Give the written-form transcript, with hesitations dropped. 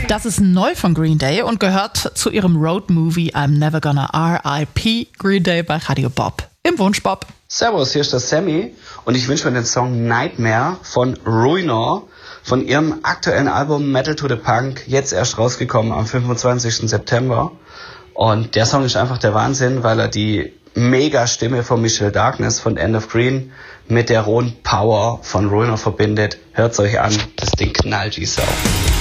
Das ist neu von Green Day und gehört zu ihrem Road-Movie I'm Never Gonna R.I.P. Green Day bei Radio Bob. Im Wunschbob. Servus, hier ist der Sammy und ich wünsche mir den Song Nightmare von Ruiner von ihrem aktuellen Album Metal to the Punk, jetzt erst rausgekommen am 25. September. Und der Song ist einfach der Wahnsinn, weil er die Mega-Stimme von Michelle Darkness von End of Green mit der rohen Power von Ruiner verbindet. Hört's euch an, das Ding knallt wie Sau.